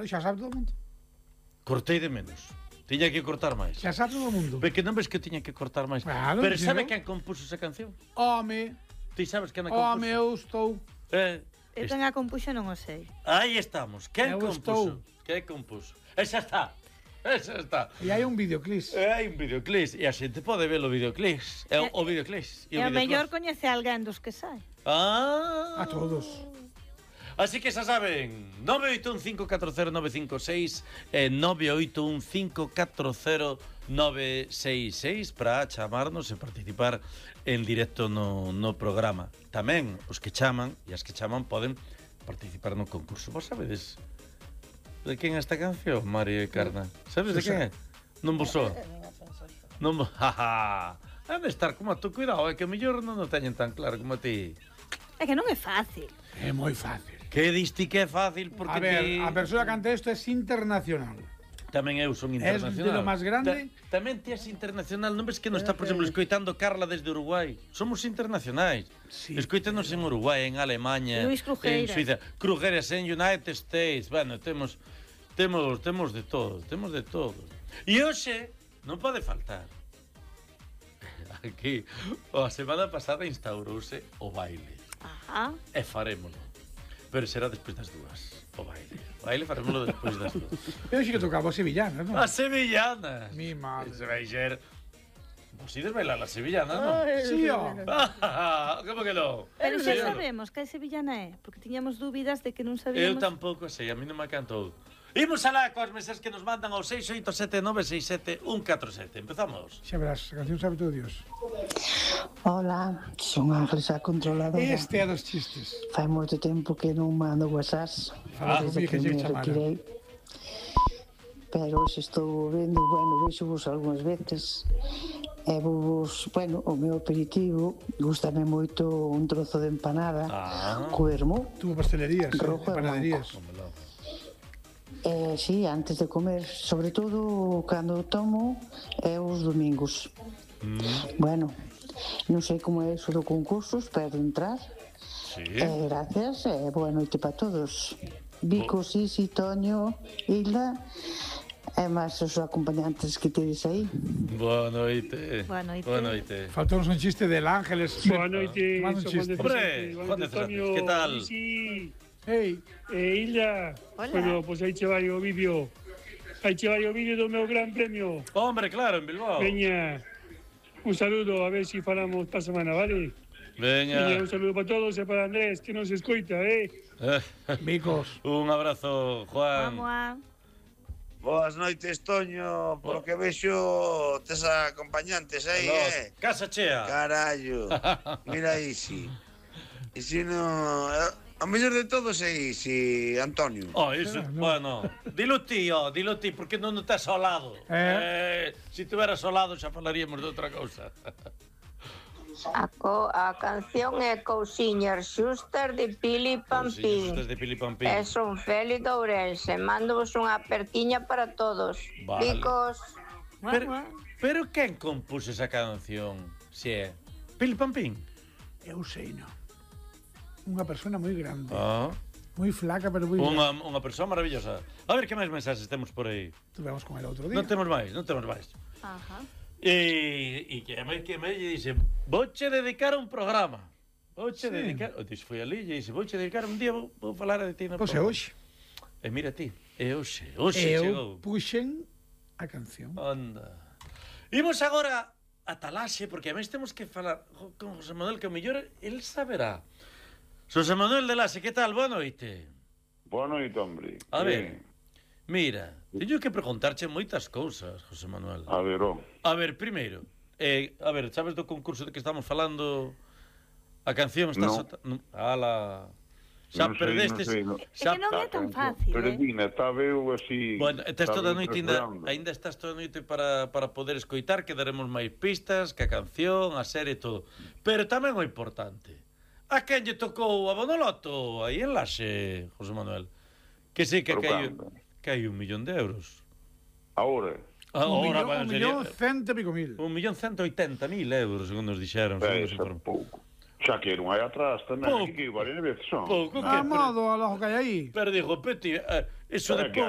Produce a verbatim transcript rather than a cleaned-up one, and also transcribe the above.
Claro, xa sabe todo o mundo. Cortei de menos. Tiña que cortar máis. Xa sabe todo o mundo. Ve que non ves que tiña que cortar máis. Claro, pero sabe no? quen compuso esa canción? Home. Ti sabes quen a compuso? Home, eu estou. Eh, Eu quen a compuxo non o sei. aí estamos. Quen Eu compuso? estou. Quen compuso? Esa está. Esa está. E hai un videoclip. E hai un videoclip e a xente pode ver o videoclip. E o, o videoclip. E o mellor coñece alguén dos que sai. Ah. A todos. Así que xa saben, nove oito un cinco catro cero nove cinco seis e nove oito un cinco catro cero nove seis seis para chamarnos e participar en directo no, no programa. Tamén os que chaman e as que chaman poden participar no concurso. Vos sabedes de quen é esta canción, Mario e Carna? Sabes de quen é? Non vos soa? Non vos... Jaja. Han de estar como a tu, cuidado, é que mellor non o teñen tan claro como a ti. É que non é fácil. É moi fácil. Que diste que é fácil porque A ver, ti... a persoa que canta isto é internacional. Tamén eu son Es internacional. de lo máis grande. Ta tamén ti és internacional. Non ves que non está, por exemplo, escoitando Carla desde Uruguai? Somos internacionais. Sí. Escoítanos en Uruguai, en Alemanha, Luis en Crujeiras. Suiza. Crujeiras en United States. Bueno, temos temos temos de todo, temos de todo. E hoxe non pode faltar. Aquí, a semana pasada instaurouse o baile. Ajá. E farémolo. Pero será despois das dúas. O baile. O baile farémolo despois das dúas. Eu xe que tocaba a sevillana, non? As sevillanas. Mi madre. Se vai ser... Vos ides bailar las sevillanas, non? Sí, ó. Como que non? Pero Sí, xa ó. sabemos que é sevillana é, porque tiñamos dúbidas de que non Eu sabíamos... tampouco sei, a mí non me cantou. Imos alá coas mesas que nos mandan ao seis oito sete nove seis sete un catro sete. Empezamos. Xa verás, a canción sabe todo Dios. Hola, son Ángeles a controladora. Este é dos chistes. Fai moito tempo que non mando whatsapps Ah, desde que que lle me chamara. retirei. Pero hoxe estou vendo, bueno, vexo vos algunhas veces e vos, bueno, o meu aperitivo gustame moito un trozo de empanada Ah. co vermú. Tuvo pastelerías, Rojo eh, e panaderías. Eh, sí, antes de comer, sobre todo cando tomo é os domingos. Mm, Bueno, non sei como é iso do concurso, espero entrar. sí. Eh, gracias, e eh, boa noite para todos. Vico, Sisi, Toño, Hilda e máis os acompañantes que tedes aí. Boa noite. Boa noite. Boa noite. Faltou un chiste del Ángeles. Boa noite, Manda un somos chiste. de Hombre, Cesante, Juan Juan de Antonio, Cesante, ¿qué tal? Sí, Hey, eh, Hilda. Hola. Bueno, pois pues aí che vai o vídeo. Aí che vai o vídeo do meu gran premio. Hombre, claro, en Bilbao. Veña, un saludo, a ver si falamos pa semana, vale? Veña. Veña, un saludo para todos e para Andrés, que non se escoita, eh? Vicos. Un abrazo, Juan. Vamos a... Boas noites, Toño. Por lo que vexo, tes acompañantes aí, Los, eh? Casa chea. Carallo. Mira aí, si. E si no... A mellor de todos é Isi, Antonio. Oh, iso, Ah, no. bueno, dilo ti, oh, dilo ti, porque non estás ao lado. Eh. Eh, si tuveras ao lado xa falaríamos de outra cousa. A, co a canción é Cousiñas Xuster de Pili Pampín. Xuster de Pili Pampín. É son Félix de Ourense. Mándovos unha apertiña para todos. Vale. Picos. Pero, pero quen compuso esa canción? Si é Pili Pampín? Eu sei, non. Unha persona moi grande. Ah, Moi flaca, pero moi unha, grande. unha persoa maravillosa. A ver que máis mensaxes temos por aí. Tuvemos con el outro día. Non temos máis, non temos máis. Ajá. E, e que máis que máis lle dice, vouche dedicar un programa. Vouche Sí. dedicar, o tis foi ali e lle dice, vouche dedicar un día, vou, vou falar de ti no Pois é programa. hoxe. E mira ti, é hoxe, hoxe Eu chegou. puxen a canción. Anda. Imos agora a Talaxe, porque a máis temos que falar con José Manuel, que o mellor el saberá. José Manuel de Laxe, que tal? Boa noite. Boa noite, hombre. A Eh, ver, mira, teño que preguntarche moitas cousas, José Manuel. A ver, oh. A ver, primeiro, eh, a ver, sabes do concurso de que estamos falando? A canción está... No. Sota... No. Ala... Xa Non sei, perdestes... non sei, no. Xa... É que non é tan fácil, Pero eh? Dina, estaba eu así... Bueno, estás estaba toda a eu noite ainda, preparando. ainda estás toda a noite para, para poder escoitar, que daremos máis pistas, que a canción, a serie e todo. Pero tamén o importante, a quen lle tocou a Bonoloto aí en Laxe, José Manuel? Que sei que Pero hai, cando? que hai un millón de euros. Ahora, Un Ahora, millón, bueno, un sería- millón cento e pico mil. Un millón cento e oitenta mil euros, segundo nos dixeron. segundo nos esa informou. pouco. Xa que non hai atrás tamén, Pouco. aquí que varias veces son. Pouco que... A modo, a lo que hai aí. Pero digo, Peti, eh, eso de Pero que